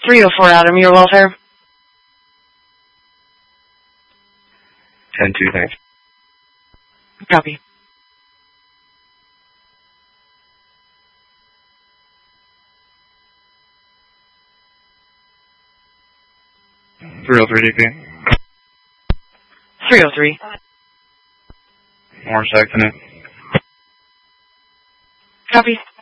304 Adam, your welfare. 10-2, thanks. Copy. .303 DP. 303. Orange accident. Copy.